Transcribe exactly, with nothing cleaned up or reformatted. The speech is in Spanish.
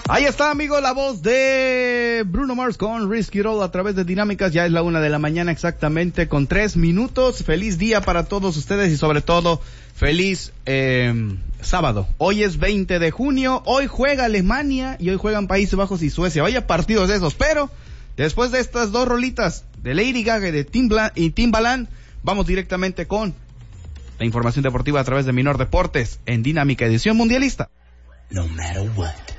Ahí está, amigo, la voz de Bruno Mars con Risky Roll a través de Dinámicas. Ya es la una de la mañana exactamente con tres minutos. Feliz día para todos ustedes y sobre todo feliz eh, sábado. Hoy es veinte de junio, hoy juega Alemania y hoy juegan Países Bajos y Suecia. Vaya partidos de esos, pero después de estas dos rolitas de Lady Gaga y de Timbla- y Timbaland, vamos directamente con la información deportiva a través de Minor Deportes en Dinámica Edición Mundialista. No matter what.